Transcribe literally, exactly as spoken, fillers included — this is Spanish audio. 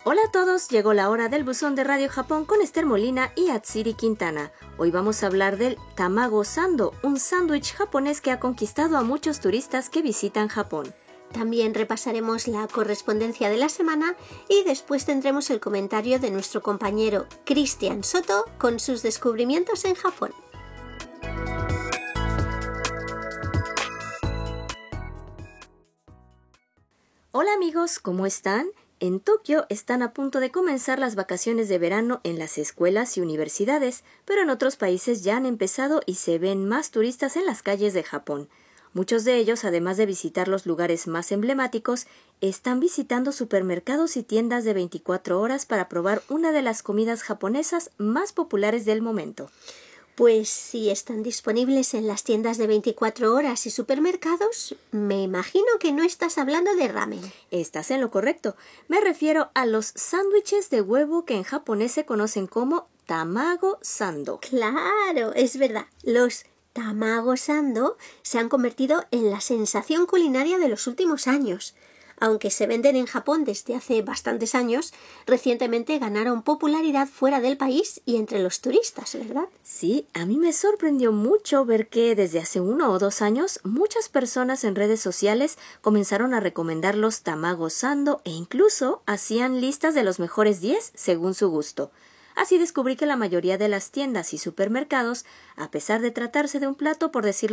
Hola a todos, llegó la hora del buzón de Radio Japón con Esther Molina y Atsiri Quintana. Hoy vamos a hablar del Tamago Sando, un sándwich japonés que ha conquistado a muchos turistas que visitan Japón. También repasaremos la correspondencia de la semana y después tendremos el comentario de nuestro compañero Cristian Soto con sus descubrimientos en Japón. Hola amigos, ¿cómo están? En Tokio están a punto de comenzar las vacaciones de verano en las escuelas y universidades, pero en otros países ya han empezado y se ven más turistas en las calles de Japón. Muchos de ellos, además de visitar los lugares más emblemáticos, están visitando supermercados y tiendas de veinticuatro horas para probar una de las comidas japonesas más populares del momento. Pues si están disponibles en las tiendas de veinticuatro horas y supermercados, me imagino que no estás hablando de ramen. Estás en lo correcto. Me refiero a los sándwiches de huevo que en japonés se conocen como Tamago Sando. Claro, es verdad. Los Tamago Sando se han convertido en la sensación culinaria de los últimos años. Aunque se venden en Japón desde hace bastantes años, recientemente ganaron popularidad fuera del país y entre los turistas, ¿verdad? Sí, a mí me sorprendió mucho ver que desde hace uno o dos años muchas personas en redes sociales comenzaron a recomendar los Tamago Sando e incluso hacían listas de los mejores diez según su gusto. Así descubrí que la mayoría de las tiendas y supermercados, a pesar de tratarse de un plato, por decirlo